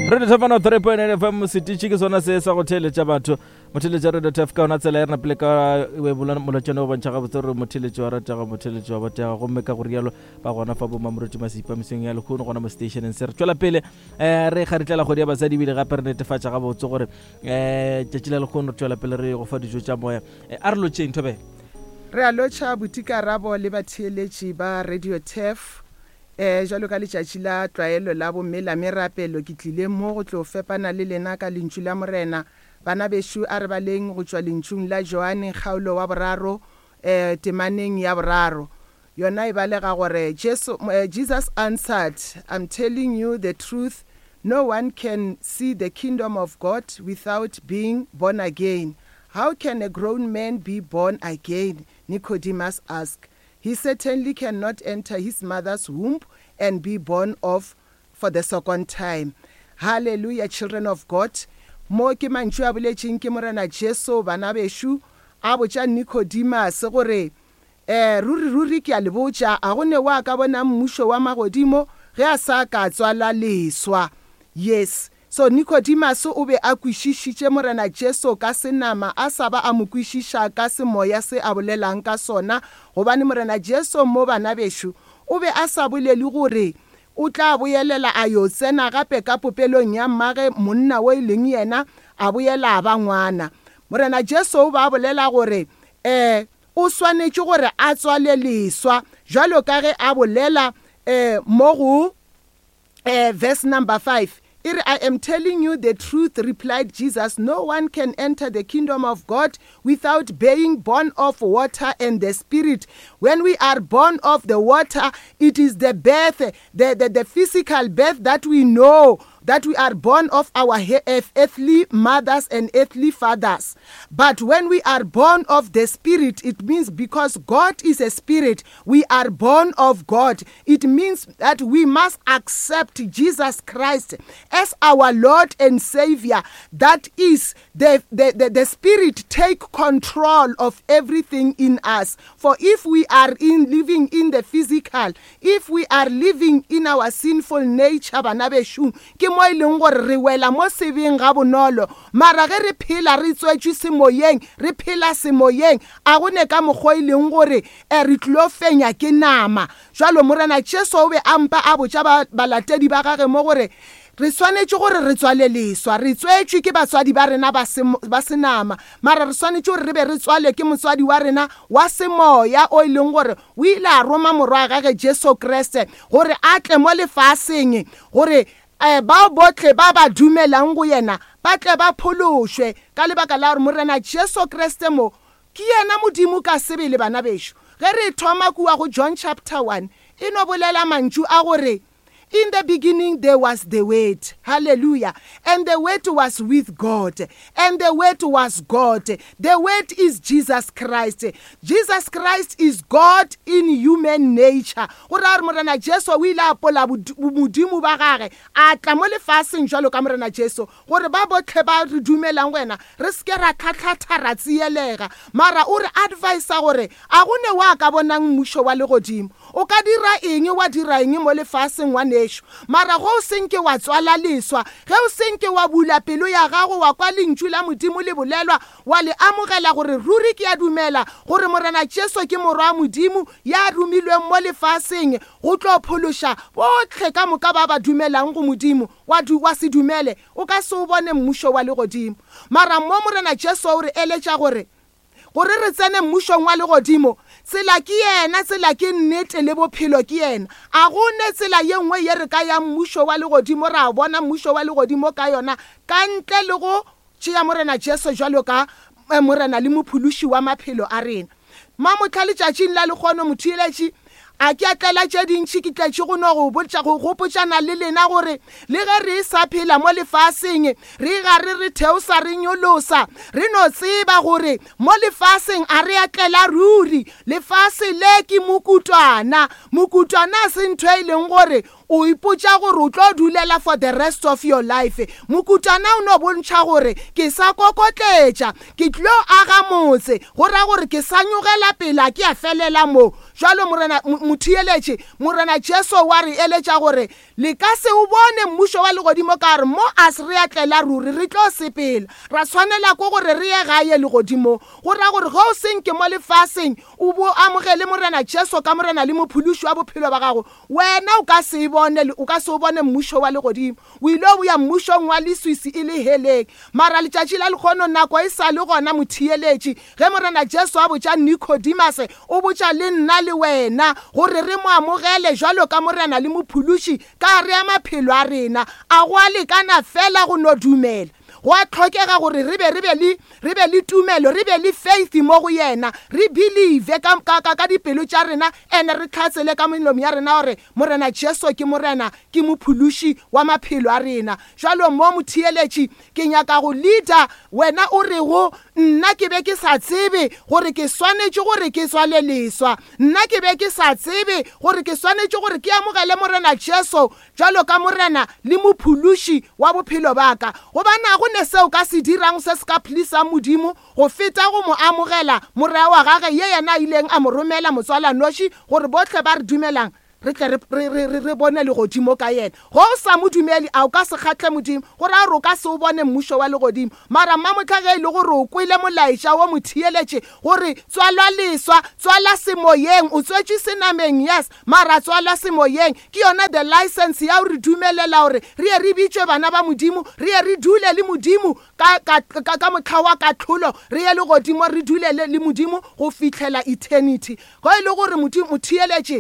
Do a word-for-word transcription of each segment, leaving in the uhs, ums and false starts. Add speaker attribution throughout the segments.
Speaker 1: re di tshepana three point nine F M setitši ke sona se sa go theletša batho motheletša radio T F ka ona tsela e rena pele ka we bola molotšana o bontšha gabotse gore motheletši wa rataga motheletši wa botega gomme ka gore yalo ba gona fa bo mamoretši masipa meseng ya lekgono gona mo stationeng se re tšwela pele um re kgaritlela kgodi ya basadi bile gape re netefatša gabotse gore um tšatši la lekgono re tšwela pele re go fa dijo tša moya a re lotšeng thobe
Speaker 2: re a lotšha botikarabo le batheeletši ba radio T F eh jalo ka letšatši la tlwaelo la bomme la merapelo ke tlile mo go tlo fepana le lena ka lentšu la morena bana bešo a re baleng go tšwa lentšung la Joane kgaolo wa boraro eh temaneng ya boraro yona e balega gore Jesus answered, I'm telling you the truth, no one can see the kingdom of God without being born again. How can a grown man be born again? Nicodemus asked. He certainly cannot enter his mother's womb and be born of for the second time. Hallelujah, children of God. Mo ke mantšu a boletšeng ke morena Jesu bana bešo a botša Nicodemus gore eh ruri ruri ke a le botša a gone wa ka bona mmušo wa magodimo ge a sa ka tswala leswa. Yes. So Nicodemus o be a kwišišitše morena Jesu ka senama a sa ba a mo kwišiša ka semoya se a bolelang ka sona gobane morena Jesu mo bana bešo o be a sa bolele gore o tla boelela a yo tsena gape ka popelong ya mmage monna o ileng yena a boela ba ngwana. Morena Jesu o ba bolela gore eh o swanetše gore a tswale leswa jalo ka ge a bolela eh mo go eh verse number five. I am telling you the truth, replied Jesus. No one can enter the kingdom of God without being born of water and the Spirit. When we are born of the water, it is the birth, the, the, the physical birth that we know, that we are born of our earthly mothers and earthly fathers. But when we are born of the Spirit, it means because God is a spirit, we are born of God. It means that we must accept Jesus Christ as our Lord and Savior. That is, the, the, the, the Spirit take control of everything in us. For if we are in living in the physical, if we are living in our sinful nature, banabeshu, mo ileng gore re wela mo sebeng ga bonolo mara ge re phela re tswetšwe semoyeng re phela semoyeng a gone ka mogwa ileng gore e re tlo fenya ke nama jalo morena Jesu o be ampa a botša balatedi ba gage mo gore re swanetše gore re tswale leswa re tswetšwe ke batswadi ba rena ba senama mara re swanetše gore re be re tswale ke motswadi wa rena wa semoya o ileng gore o ile a roma morwa gage Jesu Kriste gore a tle mo lefaseng gore eh ba botle ba ba dumelang go yena ba tle ba phološwe ka lebaka la gore morena Jesu Kriste mo ke yena modimo ka sebele bana bešo ge re thoma kua go John chapter one e no bolela mantšu a gore in the beginning there was the Word, hallelujah, and the Word was with God, and the Word was God. The Word is Jesus Christ. Jesus Christ is God in human nature. Ora morena Jesu o ile a pola modimo ba gage a tla mo lefaseng jalo ka morena Jesu gore ba botlhe ba re dumelang wena re ske ra tlhatlhatha ra tsielega mara o re advice gore a gone wa ka bonang mmušo wa legodimo o ka dira eng wa dira eng mo lefaseng wa mara go senke wa tswala leswa ge o senke wa bula pelo ya gago wa kwa lentšu la modimo le bolelwa wa le amogela gore ruri ke ya dumela gore morena Jesu ke morwa modimo ya rumilweng mo lefaseng go tlo phološa botlhe ka moka ba ba dumelang go modimo wa wa se dumele o ka se o bone mmušo wa legodimo mara mo morena Jesu o re eletša gore gore re tsene mmušong wa legodimo tsela ke yena tsela ke nnete le bophelo ke yena a gone tsela ye nngwe ye re ka ya mmušo wa legodimo ra bona mmušo wa legodimo ka yona ka ntle le go tšea morena Jesu jalo ka morena le mophološi wa maphelo a rena ma motlhaletšatšing la lekgono mothueletši a ke atlela tše dintši ke tletše go no go botša go gopotšana le lena gore le ge re sa phela mo lefaseng re ga re re theosa re nyolosa re no tseba gore mo lefaseng a re atlela ruri lefase le ke mokutwana mokutwana se ntho e leng gore o ipotsa gore o tlo dulela for the rest of your life. Mokutana o no bontšha gore ke sa kokotletša, ke tlo aga motse go ra gore ke sa nyogela pela ke a felela mo. Jalo morena mothiyeletše morena Jesu wa re eletša gore le ka se o bone mmušo wa legodimo ka re mo a se re atlela ruri re tlo sepela ra tshwanela ko gore re ye gae legodimo go ra gore go o senke mo lefaseng o bo amogele morena Jesu ka morena le mophološi wa bophelo ba gago, wena o ka se bone o ka se o bone mmušo wa legodimo, o ile o ya mmušong wa leswisi e le heleng. Mara letšatši la lekgono nako e sa le gona mothiyeletše ge morena Jesu a botša Nicodemus o botša le nna le wena gore re mo amogele jwalo ka morena le mophološi ka re ya maphelo a rena a go a lekana fela go no dumela. Go a tlhokega gore re be re be le re be le tumelo, re be le faith mo go yena, re believe ka ka ka dipelo tša rena ene re tlhatsele ka melomo ya rena gore morena Jesu ke morena ke mophološi wa maphelo a rena. Jalo mo mothiyeletše ke nyaka go leader wena o re go nna ke be ke sa tsebe gore ke swanetše gore ke tswale leswa, nna ke be ke sa tsebe gore ke swanetše gore ke amogele morena Jesu jalo ka morena le mophološi wa bophelo baka. Gobana go ne seo ka se dirang se se ka pleasa Modimo go feta go mo amogela morena wa gage ye yena ileng a mo romela motswala noši gore botlhe ba re dumelang re tle re bone legodimo ka yena. Go o sa mo dumele a o ka se kgatlhe Modimo gore a re o ka se o bone mmušo wa legodimo. Mara mmamotlha ge e le gore o kwele molaetša wo mothiyeletše gore tswalwa leswa tswala semoyeng o tswetše senameng yes mara tswala semoyeng ke yona the license ya o re dumelela gore re ye re bitšwe bana ba Modimo, re ye re dule le Modimo ka ka motlha wa katlholo, re ye legodimo re dule le Modimo go fitlhela eternity. Go e le gore mothiyeletše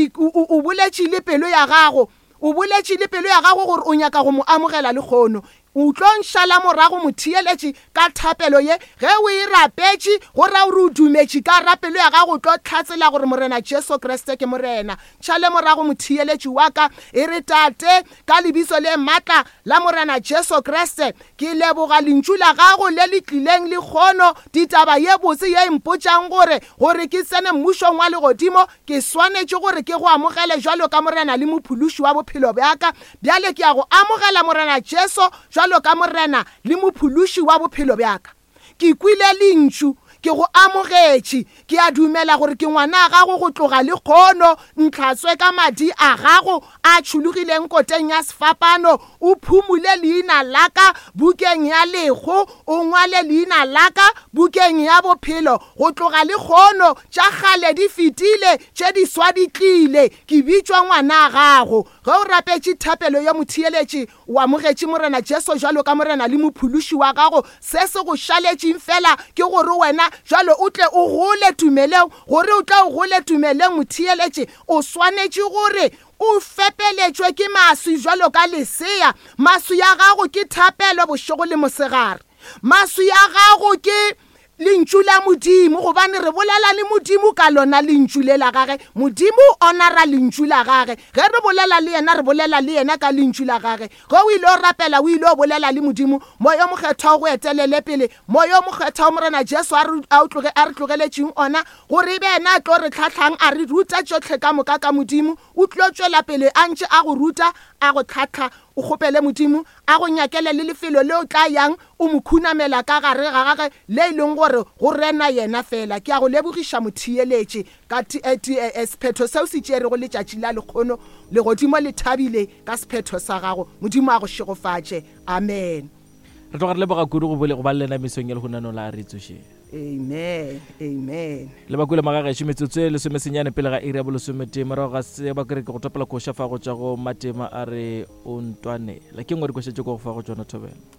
Speaker 2: o boletše le pelo ya gago o boletše le pelo ya gago gore o nyaka go mo amogela le kgono, o tlo nšala morago mothiyeletše ka thapelo ye ge o e rapetše go ra gore o dumetše ka rapelo ya gago tlo tlhatsela gore morena Jesu Kriste ke morena. Tšhale morago mothiyeletše wa ka e re tate ka lebiso le maatla la morena Jesu Kriste ke leboga lentšu la gago le le tlileng le kgono ditaba ye botse ye mpotšang gore gore ke tsene mmušong wa legodimo ke swanetše gore ke go amogele jwalo ka morena le mophološi wa bophelo bjaka. Bjale ke ya go amogela morena Jesu jwalo ka morena le mophološi wa bophelo bjaka. Ke kwile lentšu ke go amogetše ke a dumela gore ke ngwana a gago go tloga le kgono ntlhatswe ka madi a gago a tšhologileng koteng ya sefapano, o phumule leina laka bukeng ya lego, o ngwale leina laka bukeng ya bophelo go tloga le kgono tša kgale di fetile tše di swa di tlile ke bitšwa ngwana a gago. Ge o rapetše thapelo ya mothiyeletše o amogetše morena Jesu jalo ka morena le mophološi wa gago, se se go šaletšeng fela ke gore wena jalo o tle o gole tumeleng gore o tla o gole tumeleng mothiyeletše o swanetše gore o fepeletšwe ke maswi jalo ka lesea. Maswi ya gago ke thapelo bošego le mosegare, maswi ya gago ke lentšu la Modimo gobane re bolela le Modimo ka lona lentšu le la gage. Modimo honora lentšu la gage, ge re bolela le yena re bolela le yena ka lentšu la gage. Ge o ile o rapela o ile o bolela le Modimo, moya o mokgethwa go etelele pele, moya o mokgethwa morena Jesu a re tlogeletšeng ona gore e be ena a tlo re tlhatlhang a re ruta tšotlhe ka moka ka Modimo. O tlo tšwela pele a ntše a go ruta a go tlhatlha, o kgopele Modimo a go nyakele le lefelo le o tla yang o mo khunamela ka gare ga gage le e leng gore go rena yena fela. Ke a go lebogiša mothiyeletše ka sephetho seo se tšere go letšatši la lekgono legodimo le thabile ka sephetho sa gago. Modimo a go šegofatše, amen.
Speaker 1: Re tloga re leboga kudu go bole go ba le lena mesong ya legonano la re tsoše.
Speaker 2: Amen, amen.
Speaker 1: Le bakule magagetše metsotso e lesomesenyane pele ga iri ya bolesomete morago ga se ba kere ke go topela koša fa go tša go matema a re o ntwane la ke ngwe di košetše ko go fa go tšona thobela.